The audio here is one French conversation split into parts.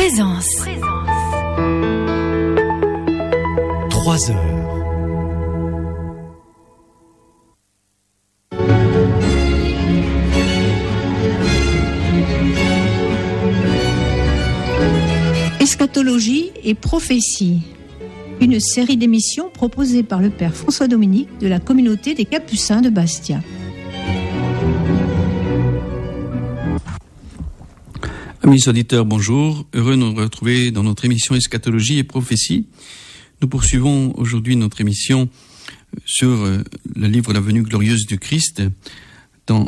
Présence. 3 heures. Eschatologie et prophétie. Une série d'émissions proposée par le Père François Dominique de la communauté des Capucins de Bastia. Amis auditeurs, bonjour. Heureux de nous retrouver dans notre émission Eschatologie et prophétie. Nous poursuivons aujourd'hui notre émission sur le livre La venue glorieuse du Christ dans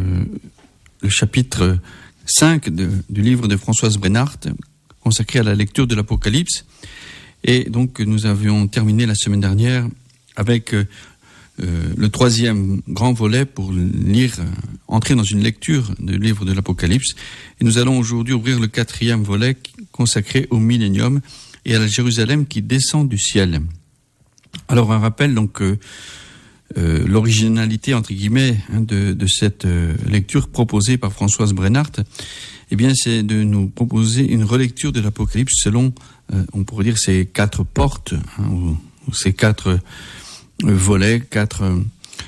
le chapitre 5 du livre de Françoise Brennart consacré à la lecture de l'Apocalypse. Et donc nous avions terminé la semaine dernière avec le troisième grand volet pour entrer dans une lecture du livre de l'Apocalypse. Et nous allons aujourd'hui ouvrir le quatrième volet consacré au millénium et à la Jérusalem qui descend du ciel. Alors un rappel donc l'originalité entre guillemets de cette lecture proposée par Françoise Brennart, eh bien c'est de nous proposer une relecture de l'Apocalypse selon on pourrait dire ces 4 portes ou ces 4 volets, 4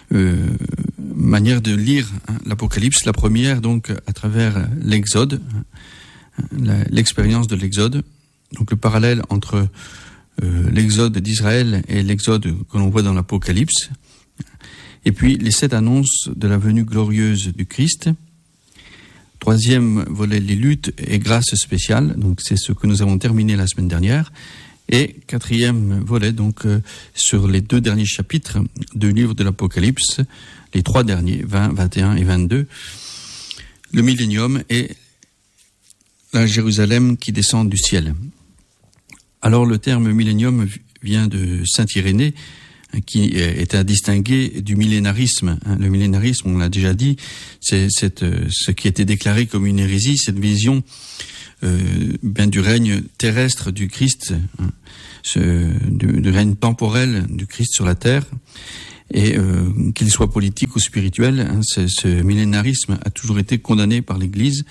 manières de lire l'Apocalypse. La première donc à travers l'Exode, l'expérience de l'Exode, donc le parallèle entre l'Exode d'Israël et l'Exode que l'on voit dans l'Apocalypse, et puis les 7 annonces de la venue glorieuse du Christ. Troisième volet, les luttes et grâces spéciales, donc c'est ce que nous avons terminé la semaine dernière. Et quatrième volet, donc sur les 2 derniers chapitres du livre de l'Apocalypse, les 3 derniers, 20, 21 et 22, le millénium et la Jérusalem qui descend du ciel. Alors le terme millénium vient de saint Irénée, qui est à distinguer du millénarisme. Le millénarisme, on l'a déjà dit, c'est ce qui a été déclaré comme une hérésie, cette vision du règne terrestre du Christ, du règne temporel du Christ sur la terre, et qu'il soit politique ou spirituel, ce millénarisme a toujours été condamné par l'Église.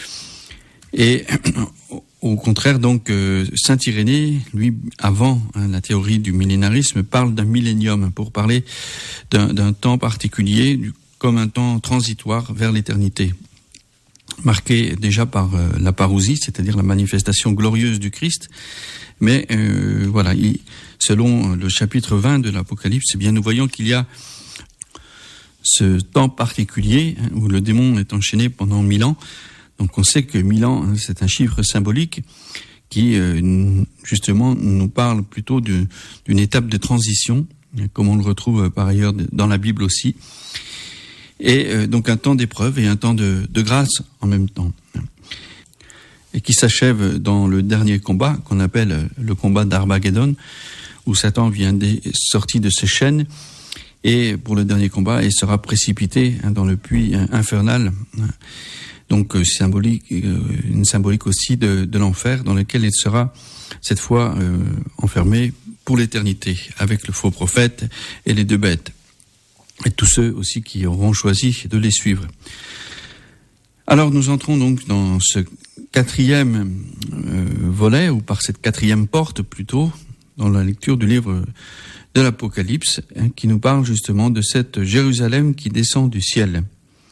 Et au contraire, donc, saint Irénée, lui, avant la théorie du millénarisme, parle d'un millénium pour parler d'un temps particulier, comme un temps transitoire vers l'éternité, marqué déjà par la parousie, c'est-à-dire la manifestation glorieuse du Christ. Mais voilà, selon le chapitre 20 de l'Apocalypse, eh bien, nous voyons qu'il y a ce temps particulier où le démon est enchaîné pendant 1000 ans. Donc on sait que 1000 ans, c'est un chiffre symbolique qui, justement, nous parle plutôt d'une étape de transition, comme on le retrouve par ailleurs dans la Bible aussi. Et donc un temps d'épreuve et un temps de grâce en même temps. Et qui s'achève dans le dernier combat, qu'on appelle le combat d'Armageddon, où Satan vient sorti de ses chaînes, et pour le dernier combat, il sera précipité dans le puits infernal. Donc une symbolique aussi de l'enfer, dans lequel il sera cette fois enfermé pour l'éternité, avec le faux prophète et les 2 bêtes, et tous ceux aussi qui auront choisi de les suivre. Alors nous entrons donc dans ce 4e volet, ou par cette 4e porte plutôt, dans la lecture du livre de l'Apocalypse, qui nous parle justement de cette Jérusalem qui descend du ciel.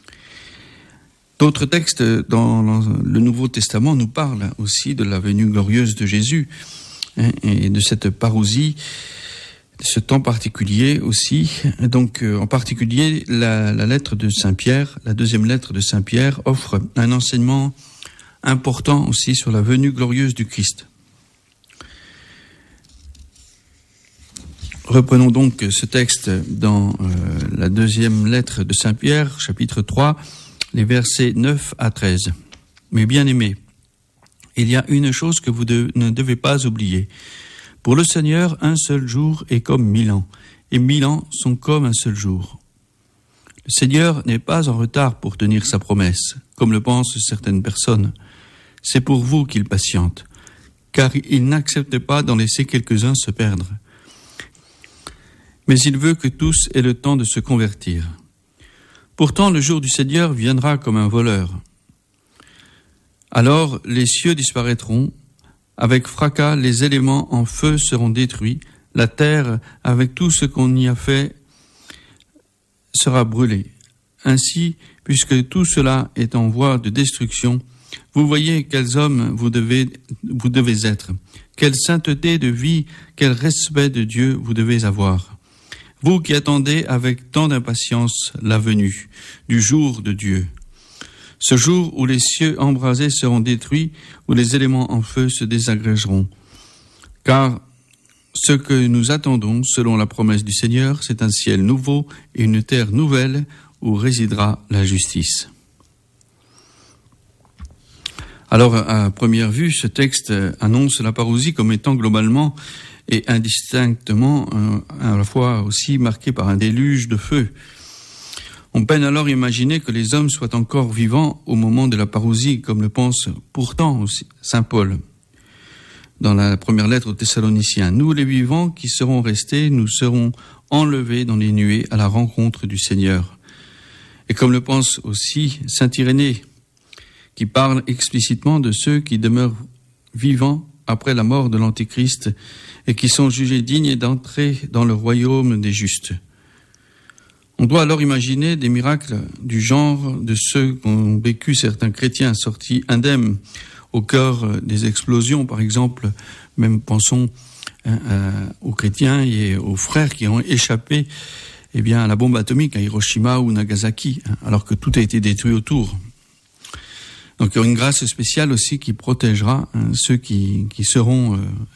D'autres textes dans le Nouveau Testament nous parlent aussi de la venue glorieuse de Jésus et de cette parousie, de ce temps particulier aussi. Donc, en particulier, la lettre de Saint Pierre, la 2e lettre de Saint Pierre, offre un enseignement important aussi sur la venue glorieuse du Christ. Reprenons donc ce texte dans la 2e lettre de Saint Pierre, chapitre 3, les versets 9 à 13. Mes bien-aimés, il y a une chose que vous ne devez pas oublier. Pour le Seigneur, un seul jour est comme 1000 ans, et 1000 ans sont comme un seul jour. Le Seigneur n'est pas en retard pour tenir sa promesse, comme le pensent certaines personnes. C'est pour vous qu'il patiente, car il n'accepte pas d'en laisser quelques-uns se perdre. Mais il veut que tous aient le temps de se convertir. Pourtant, le jour du Seigneur viendra comme un voleur. Alors les cieux disparaîtront, Avec fracas, les éléments en feu seront détruits. La terre, avec tout ce qu'on y a fait, sera brûlée. Ainsi, puisque tout cela est en voie de destruction, vous voyez quels hommes vous devez être, quelle sainteté de vie, quel respect de Dieu vous devez avoir. Vous qui attendez avec tant d'impatience la venue du jour de Dieu. Ce jour où les cieux embrasés seront détruits, où les éléments en feu se désagrégeront. Car ce que nous attendons, selon la promesse du Seigneur, c'est un ciel nouveau et une terre nouvelle où résidera la justice. Alors, à première vue, ce texte annonce la parousie comme étant globalement et indistinctement à la fois aussi marquée par un déluge de feu. On peine alors à imaginer que les hommes soient encore vivants au moment de la parousie, comme le pense pourtant aussi saint Paul dans la première lettre aux Thessaloniciens. Nous, les vivants qui serons restés, nous serons enlevés dans les nuées à la rencontre du Seigneur. Et comme le pense aussi saint Irénée, qui parle explicitement de ceux qui demeurent vivants après la mort de l'Antéchrist et qui sont jugés dignes d'entrer dans le royaume des justes. On doit alors imaginer des miracles du genre de ceux qu'ont vécu certains chrétiens sortis indemnes au cœur des explosions, par exemple. Même pensons aux chrétiens et aux frères qui ont échappé à la bombe atomique à Hiroshima ou Nagasaki, alors que tout a été détruit autour. Donc il y aura une grâce spéciale aussi qui protégera ceux qui seront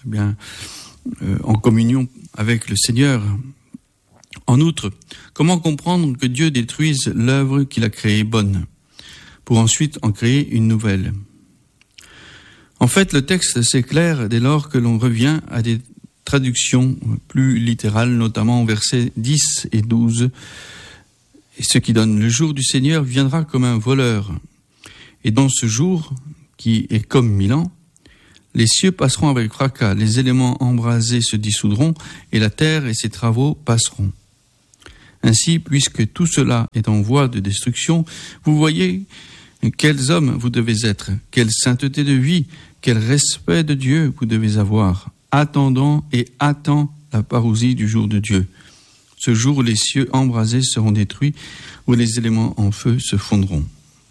en communion avec le Seigneur. En outre, comment comprendre que Dieu détruise l'œuvre qu'il a créée bonne, pour ensuite en créer une nouvelle ? En fait, le texte s'éclaire dès lors que l'on revient à des traductions plus littérales, notamment en versets 10 et 12. Et ce qui donne: le jour du Seigneur viendra comme un voleur. Et dans ce jour, qui est comme 1000 ans, les cieux passeront avec fracas, les éléments embrasés se dissoudront, et la terre et ses travaux passeront. Ainsi, puisque tout cela est en voie de destruction, vous voyez quels hommes vous devez être, quelle sainteté de vie, quel respect de Dieu vous devez avoir, attendant et attend la parousie du jour de Dieu. Ce jour où les cieux embrasés seront détruits, où les éléments en feu se fondront.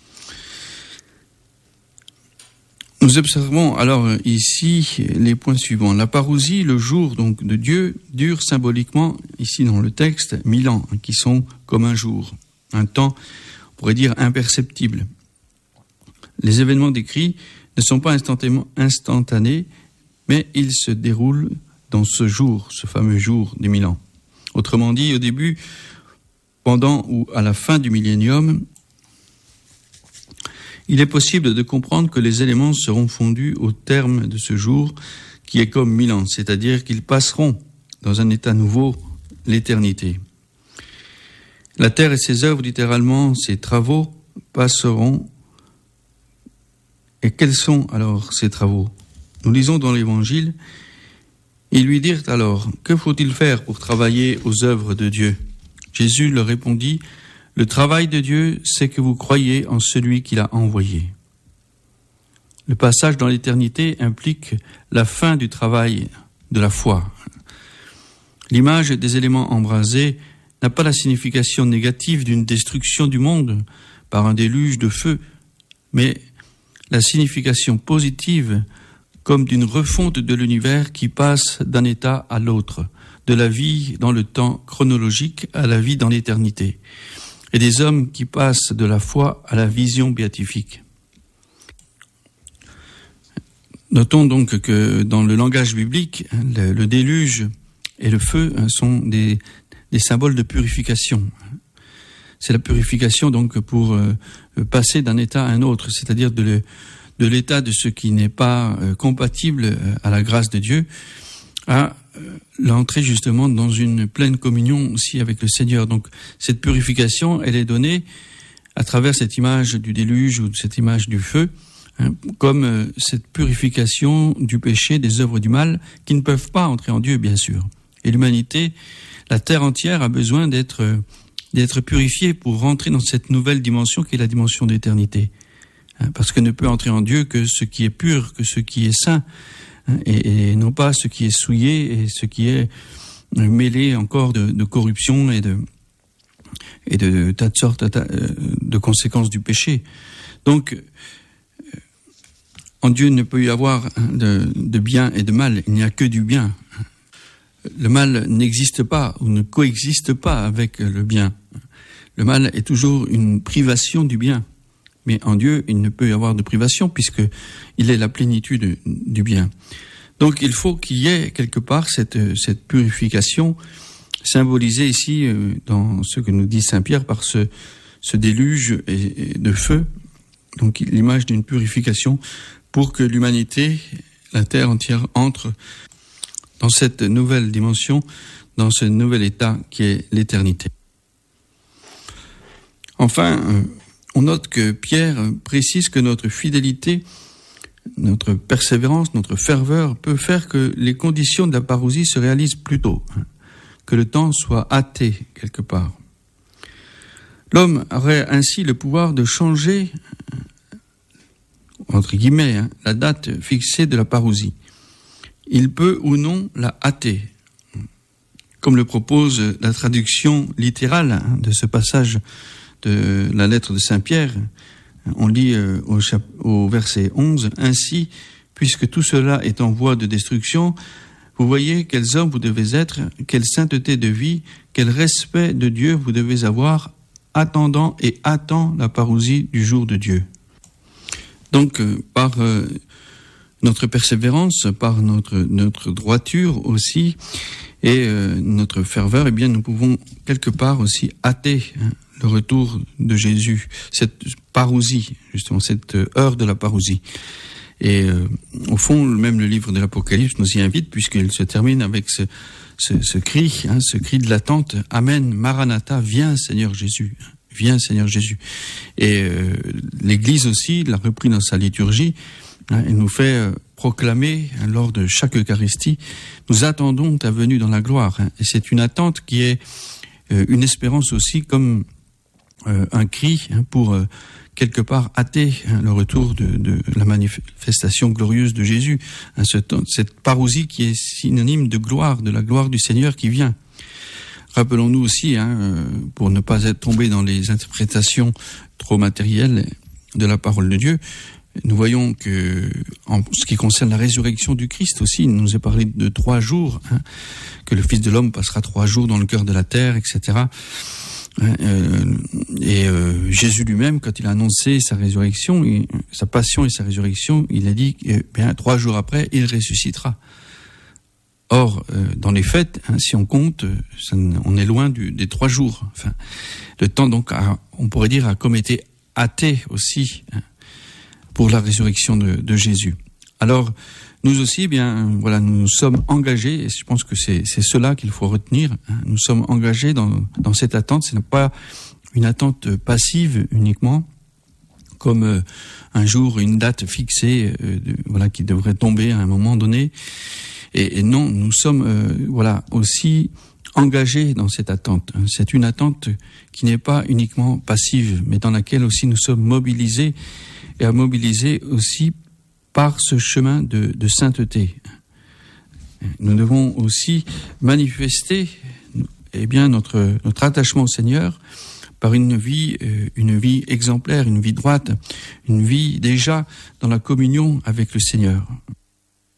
Nous observons alors ici les points suivants. La parousie, le jour donc de Dieu, dure symboliquement, ici dans le texte, 1000 ans, qui sont comme un jour, un temps, on pourrait dire, imperceptible. Les événements décrits ne sont pas instantanés, mais ils se déroulent dans ce jour, ce fameux jour des 1000 ans. Autrement dit, au début, pendant ou à la fin du millénium, il est possible de comprendre que les éléments seront fondus au terme de ce jour qui est comme 1000 ans, c'est-à-dire qu'ils passeront dans un état nouveau l'éternité. La terre et ses œuvres, littéralement ses travaux, passeront. Et quels sont alors ces travaux ? Nous lisons dans l'Évangile, ils lui dirent alors: que faut-il faire pour travailler aux œuvres de Dieu ? Jésus leur répondit: le travail de Dieu, c'est que vous croyez en celui qu'il a envoyé. Le passage dans l'éternité implique la fin du travail de la foi. L'image des éléments embrasés n'a pas la signification négative d'une destruction du monde par un déluge de feu, mais la signification positive comme d'une refonte de l'univers qui passe d'un état à l'autre, de la vie dans le temps chronologique à la vie dans l'éternité, et des hommes qui passent de la foi à la vision béatifique. Notons donc que dans le langage biblique, le déluge et le feu sont des symboles de purification. C'est la purification donc pour passer d'un état à un autre, c'est-à-dire de l'état de ce qui n'est pas compatible à la grâce de Dieu, à l'entrée justement dans une pleine communion aussi avec le Seigneur. Donc cette purification, elle est donnée à travers cette image du déluge ou cette image du feu, comme cette purification du péché, des œuvres du mal, qui ne peuvent pas entrer en Dieu, bien sûr. Et l'humanité, la terre entière, a besoin d'être purifiée pour rentrer dans cette nouvelle dimension qui est la dimension d'éternité. Parce que ne peut entrer en Dieu que ce qui est pur, que ce qui est saint, et non pas ce qui est souillé et ce qui est mêlé encore de corruption et de tas de sortes de conséquences du péché. Donc, en Dieu, il ne peut y avoir de bien et de mal, il n'y a que du bien. Le mal n'existe pas ou ne coexiste pas avec le bien. Le mal est toujours une privation du bien. Mais en Dieu, il ne peut y avoir de privation puisqu'il est la plénitude du bien. Donc il faut qu'il y ait quelque part cette purification symbolisée ici dans ce que nous dit Saint Pierre par ce déluge de feu. Donc l'image d'une purification pour que l'humanité, la terre entière, entre dans cette nouvelle dimension, dans ce nouvel état qui est l'éternité. Enfin, on note que Pierre précise que notre fidélité, notre persévérance, notre ferveur peut faire que les conditions de la parousie se réalisent plus tôt, que le temps soit hâté quelque part. L'homme aurait ainsi le pouvoir de changer, entre guillemets, la date fixée de la parousie. Il peut ou non la hâter, comme le propose la traduction littérale de ce passage de la lettre de Saint Pierre. On lit au verset 11, « Ainsi, puisque tout cela est en voie de destruction, vous voyez quels hommes vous devez être, quelle sainteté de vie, quel respect de Dieu vous devez avoir, attendant et hâtant la parousie du jour de Dieu. » Donc, par notre persévérance, par notre droiture aussi, et notre ferveur, eh bien, nous pouvons quelque part aussi hâter le retour de Jésus, cette parousie, justement, cette heure de la parousie. Et au fond, même le livre de l'Apocalypse nous y invite, puisqu'il se termine avec ce cri, ce cri de l'attente, « Amen, Maranatha, viens Seigneur Jésus, viens Seigneur Jésus ». Et l'Église aussi l'a repris dans sa liturgie, elle nous fait proclamer lors de chaque Eucharistie, « Nous attendons ta venue dans la gloire ». Et c'est une attente qui est une espérance aussi comme un cri pour quelque part hâter le retour de la manifestation glorieuse de Jésus, cette parousie qui est synonyme de gloire, de la gloire du Seigneur qui vient. Rappelons-nous aussi, pour ne pas être tombé dans les interprétations trop matérielles de la parole de Dieu, nous voyons que, en ce qui concerne la résurrection du Christ aussi, il nous est parlé de 3 jours, que le Fils de l'homme passera 3 jours dans le cœur de la terre, etc. Jésus lui-même, quand il a annoncé sa résurrection, sa passion et sa résurrection, il a dit que 3 jours après, il ressuscitera. Or, dans les faits, si on compte, on est loin des 3 jours. Enfin, le temps, donc, on pourrait dire, a comme été hâté aussi pour la résurrection de Jésus. Alors, nous aussi, voilà, nous sommes engagés, et je pense que c'est cela qu'il faut retenir. Nous sommes engagés dans cette attente. Ce n'est pas une attente passive uniquement, comme un jour, une date fixée, voilà, qui devrait tomber à un moment donné. Et non, nous sommes, voilà, aussi engagés dans cette attente. C'est une attente qui n'est pas uniquement passive, mais dans laquelle aussi nous sommes mobilisés, et à mobiliser aussi par ce chemin de sainteté. Nous devons aussi manifester notre attachement au Seigneur par une vie exemplaire, une vie droite, une vie déjà dans la communion avec le Seigneur.